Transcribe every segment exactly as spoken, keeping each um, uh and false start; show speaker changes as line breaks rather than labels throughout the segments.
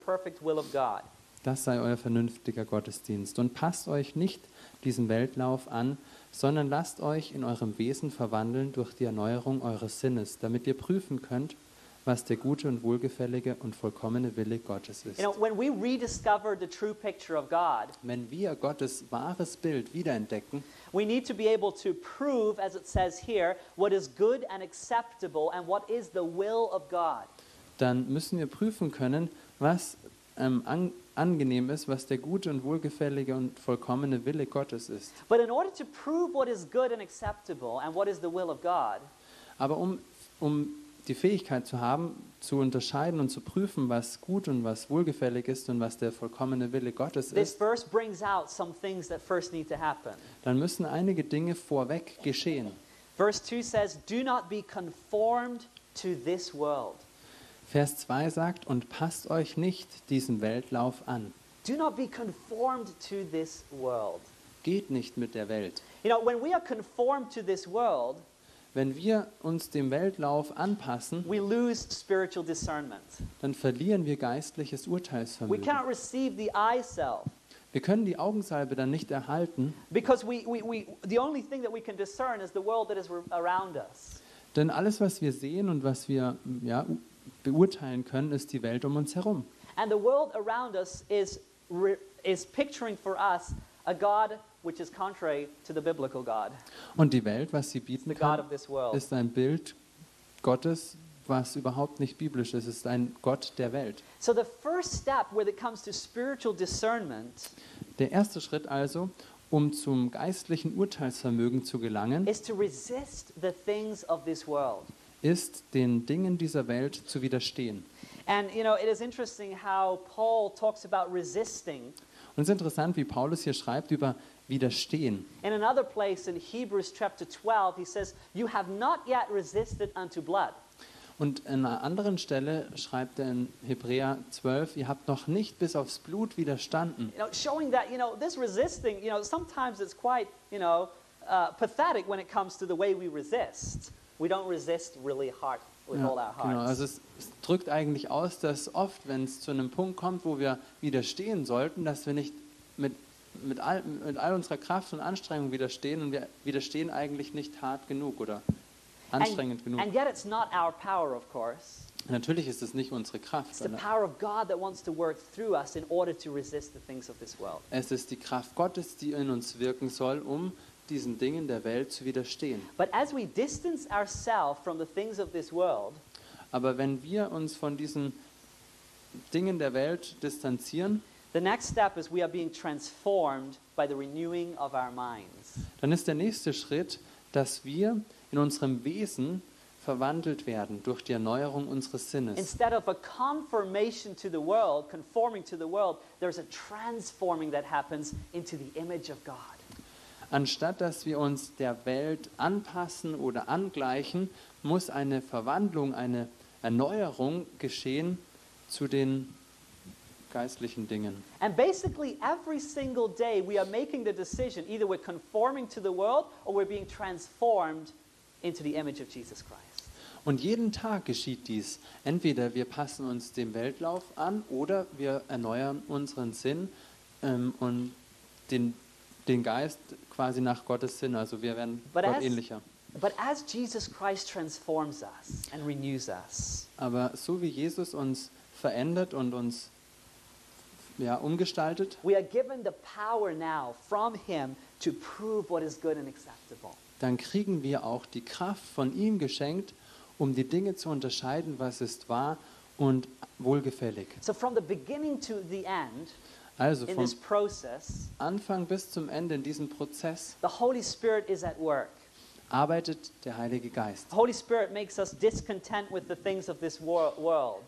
perfect will of God.
Das sei euer vernünftiger Gottesdienst. Und passt euch nicht diesem Weltlauf an, sondern lasst euch in eurem Wesen verwandeln durch die Erneuerung eures Sinnes, damit ihr prüfen könnt, was der gute und wohlgefällige und vollkommene Wille Gottes ist.
You know, when we rediscover the true picture of God,
Wenn wir Gottes wahres Bild wiederentdecken,
we need to be able to prove, as it says here, what is good and acceptable and what is the will of God.
dann müssen wir prüfen können, was ähm, an, angenehm ist, was der gute und wohlgefällige und vollkommene Wille Gottes ist.
But in order to prove what is good and acceptable and what is the will of God,
Aber um, um die Fähigkeit zu haben, zu unterscheiden und zu prüfen, was gut und was wohlgefällig ist und was der vollkommene Wille Gottes
this
ist,
verse brings out some things that first need to happen.
dann müssen einige Dinge vorweg geschehen.
Verse two says, "Do not be conformed to this world."
Vers zwei sagt, und passt euch nicht diesem Weltlauf an.
Do not be conformed to this world.
Geht nicht mit der Welt.
You know, when we are conformed to this world,
Wenn wir uns dem Weltlauf anpassen,
we lose spiritual discernment.
dann verlieren wir geistliches
We
Urteilsvermögen.
cannot receive the eye self
Wir können die Augensalbe dann nicht erhalten,
because we, we, we, the only thing that we can discern is the world that is re- around us.
denn alles, was wir sehen und was wir ja, beurteilen können, ist die Welt um uns herum.
And the world around us is, re- is picturing for us a God which is contrary to the biblical God,
Und die Welt, was sie
the
bieten
God
kann,
of this world.
ist ein Bild Gottes, was überhaupt nicht biblisch ist. Es ist ein Gott der Welt.
So the first step when it comes to spiritual discernment
Der erste Schritt also, um zum geistlichen Urteilsvermögen zu gelangen,
is to resist the things of this world.
ist, den Dingen dieser Welt zu widerstehen.
And you know, it is interesting how Paul talks about resisting.
Und es ist interessant, wie Paulus hier schreibt über Widerstehen.
In another place in Hebrews chapter twelve, he says, "You have not yet resisted unto blood."
Und an einer anderen Stelle schreibt er in Hebräer zwölf, ihr habt noch nicht bis aufs Blut widerstanden.
You know, showing that, you know, this resisting, you know, sometimes it's quite, you know, uh, pathetic when it comes to the way we resist. We don't resist really hard with all our
Ja,
hearts.
genau, also es, es drückt eigentlich aus, dass oft, wenn es zu einem Punkt kommt, wo wir widerstehen sollten, dass wir nicht mit, mit, all, mit all unserer Kraft und Anstrengung widerstehen und wir widerstehen eigentlich nicht hart genug oder anstrengend
and,
genug.
and yet it's not our power, of course.
Natürlich ist es nicht unsere Kraft,
It's the
sondern
power of God that wants to work through us in order to resist the things of this world.
es ist die Kraft Gottes, die in uns wirken soll, um diesen Dingen der Welt zu widerstehen.
But as we distance ourselves from the things of this world,
Aber wenn wir uns von diesen Dingen der Welt distanzieren,
the next step is we are being transformed by the renewing of our minds.
dann ist der nächste Schritt, dass wir in unserem Wesen verwandelt werden durch die Erneuerung unseres Sinnes.
Instead of a conformation to the world, conforming to the world, there's a transforming that happens into the image of God.
Anstatt dass wir uns der Welt anpassen oder angleichen, muss eine Verwandlung, eine Erneuerung geschehen zu den geistlichen Dingen.
And basically every single day we are making the decision, either we're conforming to the world or we're being transformed into the image of Jesus Christ.
Und jeden Tag geschieht dies. Entweder wir passen uns dem Weltlauf an oder wir erneuern unseren Sinn ähm, und den, den Geist quasi nach Gottes Sinn. Also wir werden
But
Gott
as-
ähnlicher.
But as Jesus Christ transforms us and renews us,
Aber so wie Jesus uns verändert und uns ja, umgestaltet,
we are given the power now from Him to prove what is good and acceptable.
dann kriegen wir auch die Kraft von ihm geschenkt, um die Dinge zu unterscheiden, was ist wahr und wohlgefällig.
So from the beginning to the end,
Also
in
vom
this process,
Anfang bis zum Ende in diesem Prozess
the Holy Spirit is at work.
arbeitet der Heilige Geist.
The Holy Spirit makes us discontent with the things of this wor- world.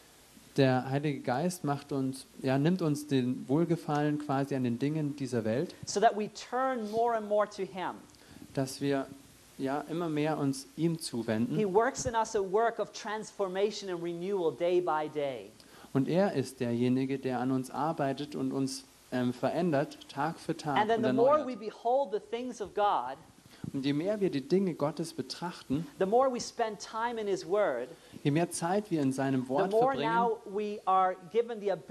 Der Heilige Geist macht uns, ja, nimmt uns den Wohlgefallen quasi an den Dingen dieser Welt,
so that we turn more and more to Him.
dass wir ja immer mehr uns ihm
He
zuwenden.
works in us a work of transformation and renewal day by day.
Und er ist derjenige, der an uns arbeitet und uns ähm, verändert, Tag für Tag
And then
und
the more we
erneuert.
behold the things of God,
Und je mehr wir die Dinge Gottes betrachten,
the more we spend time in His Word,
Je mehr Zeit wir in seinem
the
Wort
more
verbringen,
now we are given the ability